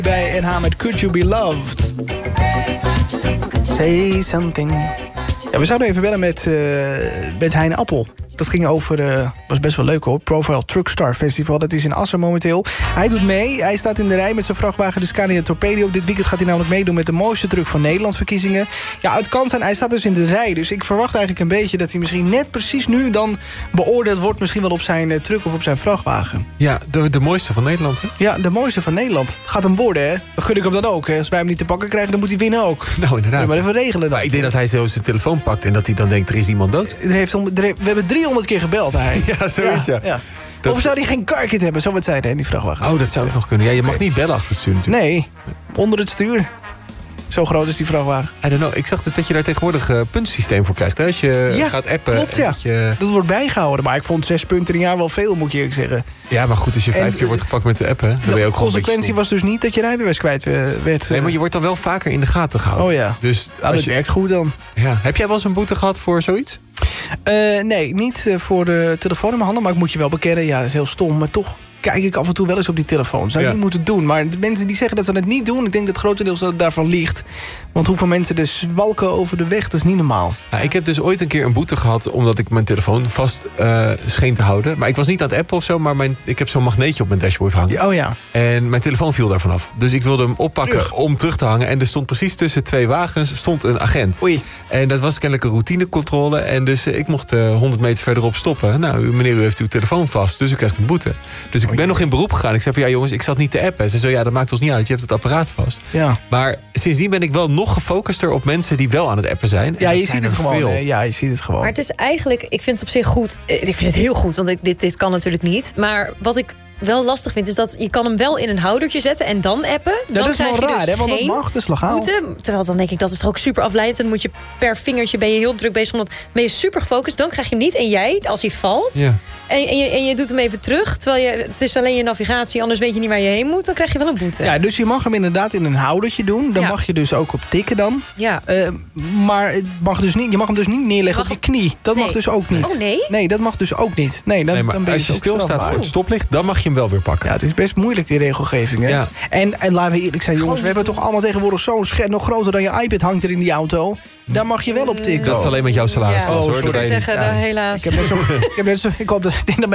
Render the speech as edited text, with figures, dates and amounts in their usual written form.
Bij NH met Could You Be Loved. Say something. Ja, we zouden even bellen met Hein Appel. Dat ging over, was best wel leuk hoor, Profile Truckstar Festival. Dat is in Assen momenteel. Hij doet mee, hij staat in de rij met zijn vrachtwagen de Scania Torpedo. Dit weekend gaat hij namelijk meedoen met de mooiste truck van Nederland verkiezingen. Ja, het kan zijn, hij staat dus in de rij. Dus ik verwacht eigenlijk een beetje dat hij misschien net precies nu dan beoordeeld wordt. Misschien wel op zijn truck of op zijn vrachtwagen. Ja, de mooiste van Nederland, hè? Ja, de mooiste van Nederland. Het gaat hem worden, hè? Dat gun ik hem dan ook, hè? Als wij hem niet te pakken krijgen, dan moet hij winnen ook. Nou, inderdaad. Maar even regelen dan. Maar ik denk dat hij zo zijn telefoon pakt en dat hij dan denkt, er is iemand dood. We hebben 300 keer gebeld, hij. Ja, zoiets, ja. Of zou hij geen carkit hebben, zo wat zei hij, die vrachtwagen. Oh, dat zou ook nog kunnen. Ja, je mag niet bellen achter het stuur natuurlijk. Nee, onder het stuur. Zo groot is die vrachtwagen. I don't know. Ik zag dus dat je daar tegenwoordig een puntensysteem voor krijgt. Hè? Als je gaat appen. Klopt, ja. Dat wordt bijgehouden. Maar ik vond 6 punten in een jaar wel veel, moet je eerlijk zeggen. Ja, maar goed, als je 5 keer wordt gepakt met de app, hè, dan ben je ook gewoon. De consequentie was dus niet dat je rijbewijs kwijt werd. Nee, maar je wordt dan wel vaker in de gaten gehouden. Oh ja. Dus dat werkt goed dan. Ja. Heb jij wel eens een boete gehad voor zoiets? Nee, niet voor de telefoon in mijn handen. Maar ik moet je wel bekennen, ja, dat is heel stom. Maar toch kijk ik af en toe wel eens op die telefoon. Zou je niet moeten doen. Maar de mensen die zeggen dat ze het niet doen, ik denk dat grotendeels dat het daarvan ligt. Want hoeveel mensen er zwalken over de weg, dat is niet normaal. Ja, ik heb dus ooit een keer een boete gehad omdat ik mijn telefoon vast scheen te houden. Maar ik was niet aan het appen of zo, maar ik heb zo'n magneetje op mijn dashboard hangen. Oh ja. En mijn telefoon viel daarvan af. Dus ik wilde hem oppakken om terug te hangen. En er stond precies tussen 2 wagens stond een agent. Oei. En dat was kennelijk een routinecontrole. En dus ik mocht 100 meter verderop stoppen. Nou, meneer, u heeft uw telefoon vast, dus u krijgt een boete. Dus ik ben nog in beroep gegaan. Ik zei van, ja jongens, ik zat niet te appen. Ze zei, ja, dat maakt ons niet uit, je hebt het apparaat vast. Ja. Maar sindsdien ben ik wel nog gefocuster op mensen die wel aan het appen zijn. Ja, je ziet het gewoon. Ja, je ziet het gewoon. Maar het is eigenlijk, ik vind het op zich goed. Ik vind het heel goed, want dit kan natuurlijk niet. Maar wat ik wel lastig vind, is dat je kan hem wel in een houdertje zetten en dan appen. Ja, dat is wel raar, dus hè? Want dat mag, dat is legaal. Boete, terwijl dan denk ik, dat is toch ook super afleidend. En dan moet je per vingertje, ben je heel druk bezig, omdat ben je super gefocust. Dan krijg je hem niet. En jij, als hij valt, en je doet hem even terug, terwijl het is alleen je navigatie, anders weet je niet waar je heen moet, dan krijg je wel een boete. Ja, dus je mag hem inderdaad in een houdertje doen. Dan mag je dus ook op tikken dan. Ja. Maar het mag dus niet, je mag hem dus niet neerleggen op je knie. Dat mag dus ook niet. Oh nee? Nee, dat mag dus ook niet. Nee, dan ben je als je stilstaat voor het stoplicht, dan mag je hem wel weer pakken. Ja, het is best moeilijk, die regelgeving. Hè? Ja. En laten we eerlijk zijn, jongens, we hebben toch allemaal tegenwoordig zozo'n scherm, nog groter dan je iPad hangt er in die auto. Daar mag je wel op tikken. Dat is alleen met jouw salaris, hoor. Ik zou zeggen, helaas. Ik denk dat